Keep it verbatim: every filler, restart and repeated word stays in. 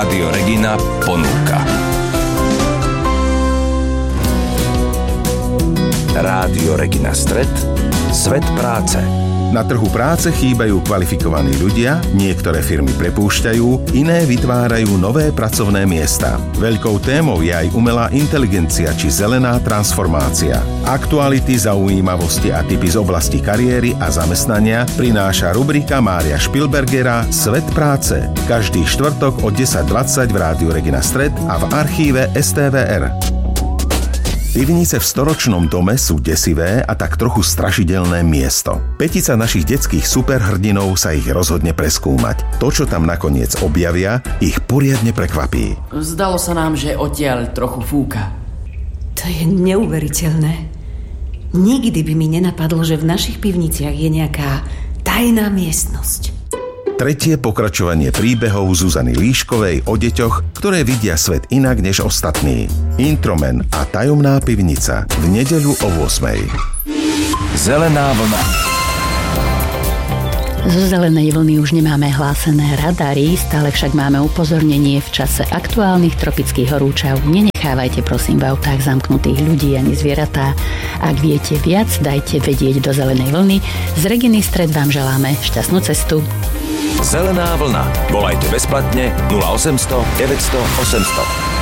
Rádio Regina ponúka. Rádio Regina Stred, svet práce. Na trhu práce chýbajú kvalifikovaní ľudia, niektoré firmy prepúšťajú, iné vytvárajú nové pracovné miesta. Veľkou témou je aj umelá inteligencia či zelená transformácia. Aktuality, zaujímavosti a tipy z oblasti kariéry a zamestnania prináša rubrika Mária Špilbergera Svet práce. Každý štvrtok od desať dvadsať v Rádiu Regina Stred a v archíve es té vé er. Pivnice v storočnom dome sú desivé a tak trochu strašidelné miesto. Pätica našich detských superhrdinov sa ich rozhodne preskúmať. To, čo tam nakoniec objavia, ich poriadne prekvapí. Zdalo sa nám, že odtiaľ trochu fúka. To je neuveriteľné. Nikdy by mi nenapadlo, že v našich pivniciach je nejaká tajná miestnosť. Tretie pokračovanie príbehov Zuzany Líškovej o deťoch, ktoré vidia svet inak než ostatní. Intromen a tajomná pivnica v nedeľu o ôsmej. Zelená vlna. Zo zelenej vlny už nemáme hlásené radary, stále však máme upozornenie v čase aktuálnych tropických horúčav. Nenechávajte prosím v autách zamknutých ľudí ani zvieratá. Ak viete viac, dajte vedieť do zelenej vlny. Z Reginy Stred vám želáme šťastnú cestu. Zelená vlna. Volajte bezplatne nula osemsto deväťsto osemsto.